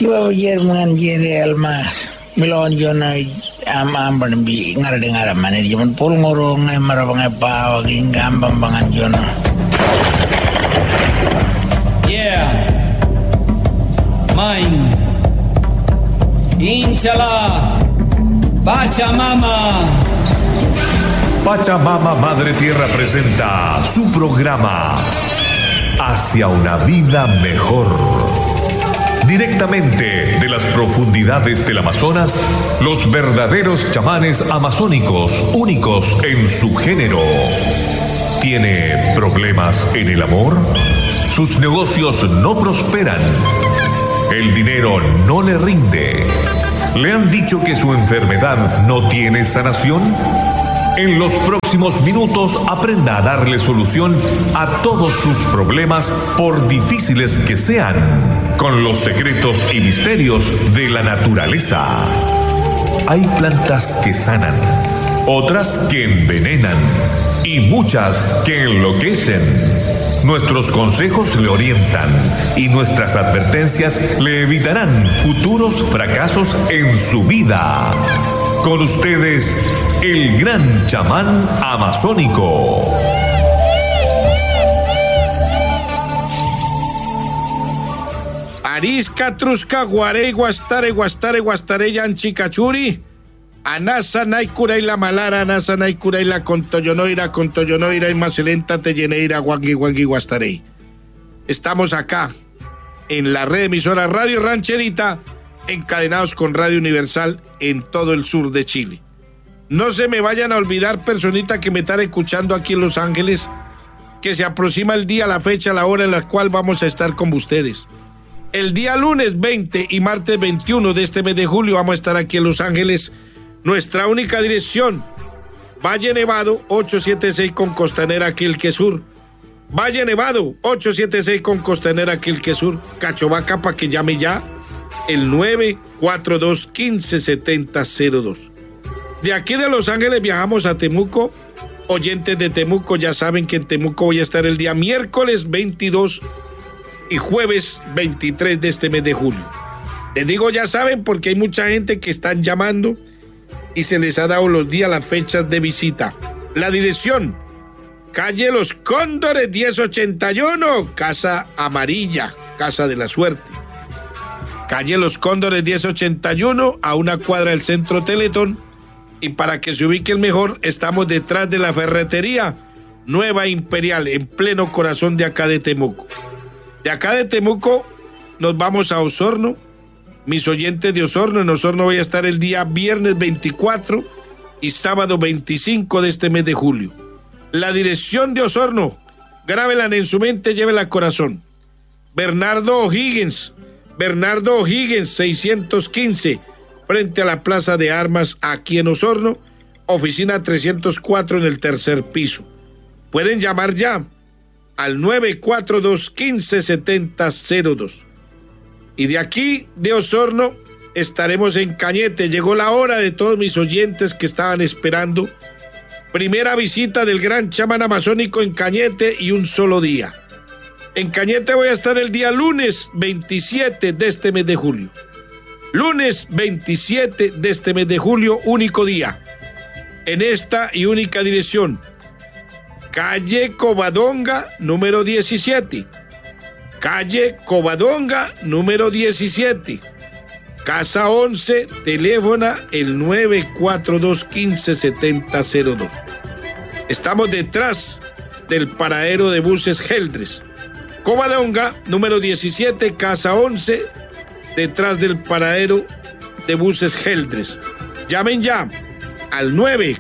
Kiwa Jerman Jere Alma Milon Jona Amban bi ngara mana jaman pol ngoro ngai marabang pa waging gambang bangan Jona. Yeah. Mine. Inshallah. Pachamama. Pachamama Madre Tierra presenta su programa Hacia una vida mejor. Directamente de las profundidades del Amazonas, los verdaderos chamanes amazónicos, únicos en su género. ¿Tiene problemas en el amor? Sus negocios no prosperan. El dinero no le rinde. ¿Le han dicho que su enfermedad no tiene sanación? En los próximos minutos aprenda a darle solución a todos sus problemas, por difíciles que sean, con los secretos y misterios de la naturaleza. Hay plantas que sanan, otras que envenenan y muchas que enloquecen. Nuestros consejos le orientan y nuestras advertencias le evitarán futuros fracasos en su vida. Con ustedes, el gran chamán amazónico. Arisca, Trusca, Guarey, Guastare, Yanchi, Cachuri, Anasa, Naikura y la Malara, Anasa, Naikura y la Contoyonoira y Macelenta, Telleneira, Guangui, Guastarey. Estamos acá, en la red emisora Radio Rancherita, encadenados con Radio Universal en todo el sur de Chile. No se me vayan a olvidar, personita que me están escuchando aquí en Los Ángeles, que se aproxima el día, la fecha, la hora en la cual vamos a estar con ustedes. El día lunes 20 y martes 21 de este mes de julio vamos a estar aquí en Los Ángeles. Nuestra única dirección, Valle Nevado 876 con Costanera Quilque Sur. Valle Nevado 876 con Costanera Quilque Sur. Cachovaca, para que llame ya el 942-157002. De aquí de Los Ángeles viajamos a Temuco. Oyentes de Temuco ya saben que en Temuco voy a estar el día miércoles 22 y jueves 23 de este mes de julio. Les digo ya saben porque hay mucha gente que están llamando y se les ha dado los días, las fechas de visita. La dirección, calle Los Cóndores 1081, Casa Amarilla, Casa de la Suerte. Calle Los Cóndores 1081, a una cuadra del Centro Teletón. Y para que se ubiquen mejor, estamos detrás de la ferretería Nueva Imperial, en pleno corazón de acá de Temuco. De acá de Temuco nos vamos a Osorno. Mis oyentes de Osorno, en Osorno voy a estar el día viernes 24 y sábado 25 de este mes de julio. La dirección de Osorno, grábela en su mente, llévela al corazón. Bernardo O'Higgins 615, frente a la Plaza de Armas, aquí en Osorno, oficina 304 en el tercer piso. Pueden llamar ya al 942-157002. Y de aquí, de Osorno, estaremos en Cañete. Llegó la hora de todos mis oyentes que estaban esperando. Primera visita del gran chamán amazónico en Cañete y un solo día. En Cañete voy a estar el día lunes 27 de este mes de julio. Lunes 27 de este mes de julio, único día. En esta y única dirección. Calle Covadonga, número 17. Calle Covadonga, número 17. Casa 11, teléfono el 942-157002. Estamos detrás del paradero de buses Geldres. Covadonga, número 17, casa 11, detrás del paradero de buses Geldres. Llamen ya al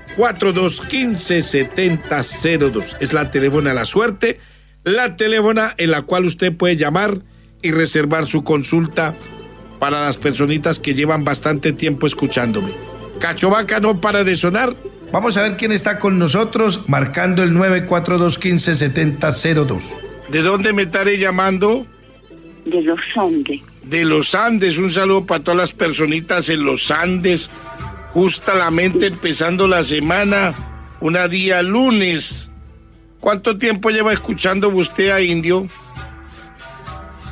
942-157002. Es la teléfono a la suerte, la teléfono en la cual usted puede llamar y reservar su consulta para las personitas que llevan bastante tiempo escuchándome. Cachovaca no para de sonar. Vamos a ver quién está con nosotros marcando el 942-157002. ¿De dónde me estaré llamando? De los Andes. De los Andes. Un saludo para todas las personitas en los Andes. Justamente empezando la semana, una día lunes. ¿Cuánto tiempo lleva escuchando usted a Indio?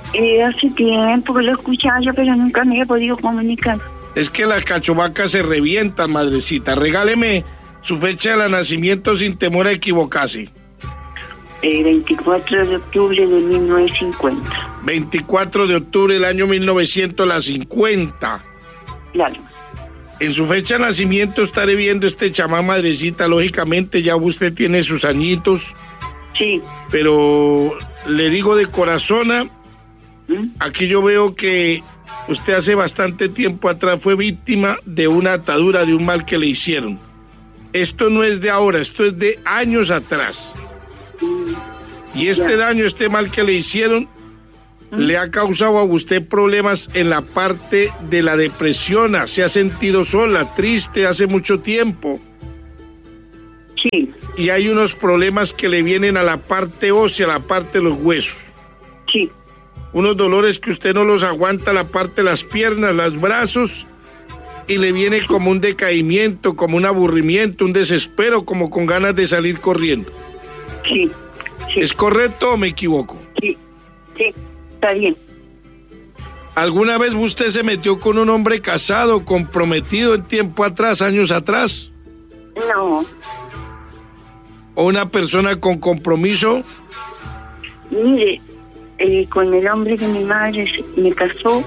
Hace tiempo que lo escuchaba yo, pero nunca me he podido comunicar. Es que las cachovacas se revientan, madrecita. Regáleme su fecha de nacimiento sin temor a equivocarse. 24 de octubre de 1950. 24 de octubre del año 1950. Claro. En su fecha de nacimiento estaré viendo este chamán, madrecita. Lógicamente ya usted tiene sus añitos. Sí. Pero le digo de corazón, aquí yo veo que usted hace bastante tiempo atrás fue víctima de una atadura, de un mal que le hicieron. Esto no es de ahora, esto es de años atrás. Y este daño, este mal que le hicieron, le ha causado a usted problemas en la parte de la depresión. Se ha sentido sola, triste hace mucho tiempo. Sí. Y hay unos problemas que le vienen a la parte ósea, a la parte de los huesos. Sí. Unos dolores que usted no los aguanta, la parte de las piernas, los brazos, y le viene como un decaimiento, como un aburrimiento, un desespero, como con ganas de salir corriendo. Sí. Sí. ¿Es correcto o me equivoco? Sí. Sí. Está bien. ¿Alguna vez usted se metió con un hombre casado, comprometido en tiempo atrás, años atrás? No. ¿O una persona con compromiso? Mire, con el hombre que mi madre me casó,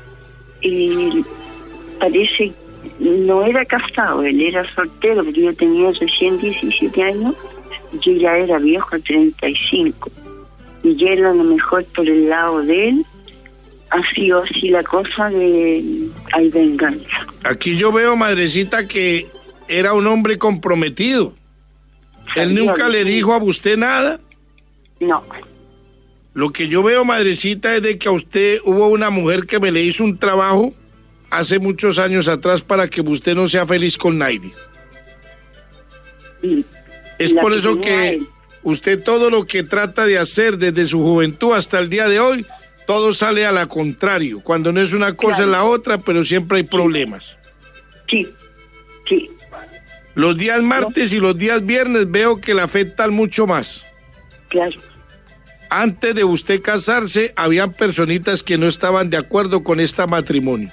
parece no era casado, él era soltero, porque yo tenía recién 17 años, yo ya era viejo, 35. Y él, a lo mejor por el lado de él, ha sido así la cosa de hay venganza. Aquí yo veo, madrecita, que era un hombre comprometido. ¿Él nunca le dijo a usted nada? No. Lo que yo veo, madrecita, es de que a usted hubo una mujer que me le hizo un trabajo hace muchos años atrás para que usted no sea feliz con nadie. Sí. Es por eso que usted todo lo que trata de hacer desde su juventud hasta el día de hoy, todo sale a la contrario. Cuando no es una cosa es la otra, pero siempre hay problemas. Sí, sí. Los días martes y los días viernes veo que le afectan mucho más. Claro. Antes de usted casarse, habían personitas que no estaban de acuerdo con este matrimonio.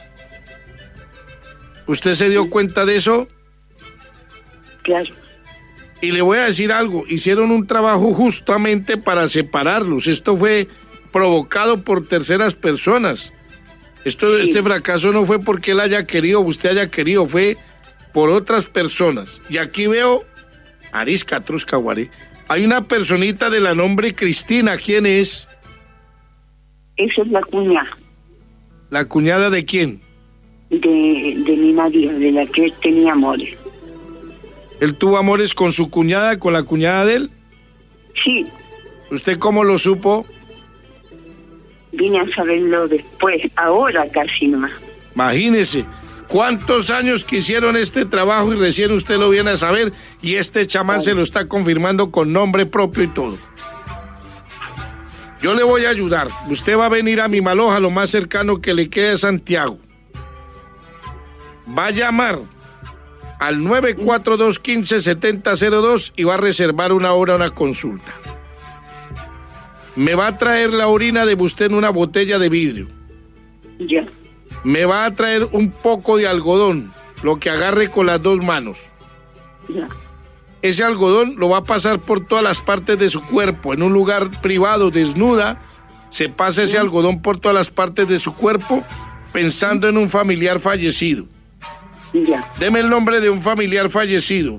¿Usted se dio cuenta de eso? Claro. Y le voy a decir algo, hicieron un trabajo justamente para separarlos. Esto fue provocado por terceras personas. Este fracaso no fue porque él haya querido, usted haya querido, fue por otras personas. Y aquí veo, Arisca Truscaguaré, hay una personita de la nombre Cristina. ¿Quién es? Esa es la cuñada. ¿La cuñada de quién? De mi marido, de la que él tenía amores. ¿Él tuvo amores con su cuñada, con la cuñada de él? Sí. ¿Usted cómo lo supo? Vine a saberlo después, ahora casi nomás. Imagínese, ¿cuántos años que hicieron este trabajo y recién usted lo viene a saber y este chamán se lo está confirmando con nombre propio y todo? Yo le voy a ayudar. Usted va a venir a mi Maloja, lo más cercano que le quede a Santiago. Va a llamar al 942-15-7002 y va a reservar una hora, una consulta. Me va a traer la orina de usted en una botella de vidrio. Ya. Me va a traer un poco de algodón, lo que agarre con las dos manos. Ya. Ese algodón lo va a pasar por todas las partes de su cuerpo. En un lugar privado, desnuda, se pasa ese algodón por todas las partes de su cuerpo, pensando en un familiar fallecido. Ya. Deme el nombre de un familiar fallecido.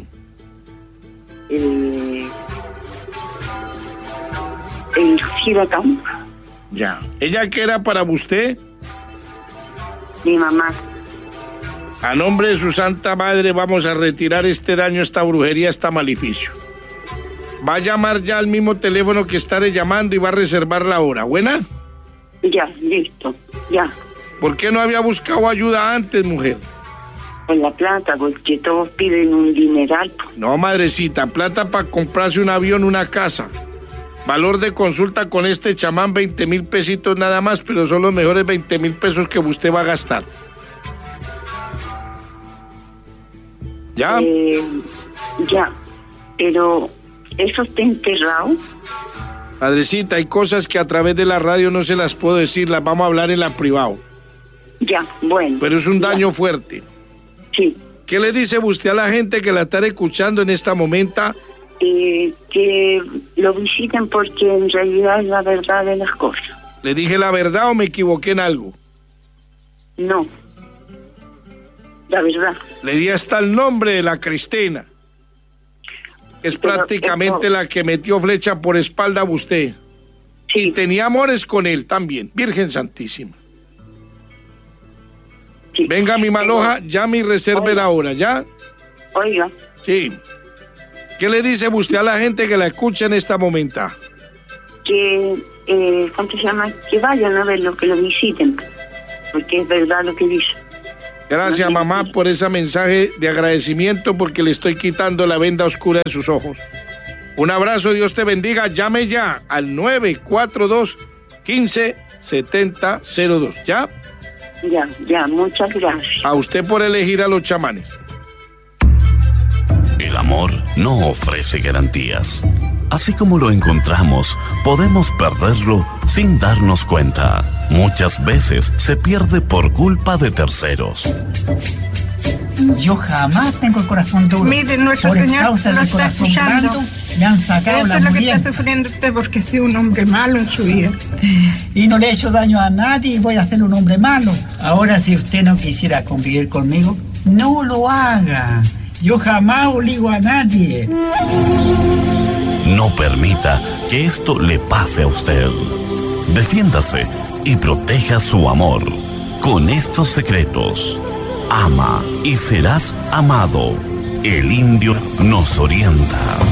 El Giracán. Ya. ¿Ella qué era para usted? Mi mamá. A nombre de su Santa Madre vamos a retirar este daño, esta brujería, este maleficio. Va a llamar ya al mismo teléfono que estaré llamando y va a reservar la hora. ¿Buena? Ya, listo. Ya. ¿Por qué no había buscado ayuda antes, mujer? Con la plata, porque todos piden un dineral. No, madrecita, plata para comprarse un avión, una casa. Valor de consulta con este chamán, 20,000 pesitos nada más, pero son los mejores 20,000 pesos que usted va a gastar. ¿Ya? Ya, pero ¿eso está enterrado? Madrecita, hay cosas que a través de la radio no se las puedo decir, las vamos a hablar en la privado. Ya, bueno. Pero es un daño fuerte. Sí. ¿Qué le dice usted a la gente que la está escuchando en este momento? Que lo visiten porque en realidad es la verdad de las cosas. ¿Le dije la verdad o me equivoqué en algo? No. La verdad. Le di hasta el nombre de la Cristina. Es Pero prácticamente la que metió flecha por espalda a usted. Sí. Y tenía amores con él también, Virgen Santísima. Sí. Venga, mi maloja, llame y reserve la hora, ¿ya? Oiga, Sí. ¿Qué le dice usted a la gente que la escucha en esta momento? que, ¿cómo se llama? Que vayan a verlo, que lo visiten, porque es verdad lo que dice. Gracias, mamá, por ese mensaje de agradecimiento porque le estoy quitando la venda oscura de sus ojos. Un abrazo, Dios te bendiga. Llame ya al 942-157002. ¿Ya? Ya, muchas gracias. A usted por elegir a los chamanes. El amor no ofrece garantías. Así como lo encontramos, podemos perderlo sin darnos cuenta. Muchas veces se pierde por culpa de terceros. Yo jamás tengo el corazón duro. Mire, nuestro por Señor causa lo del está corazón escuchando. blando, le han sacado Esto la es lo que muriente. está sufriendo usted porque ha sido un hombre malo en su vida. Y no le he hecho daño a nadie y voy a ser un hombre malo. Ahora, si usted no quisiera convivir conmigo, no lo haga. Yo jamás obligo a nadie. No permita que esto le pase a usted. Defiéndase y proteja su amor. Con estos secretos, ama y serás amado. El indio nos orienta.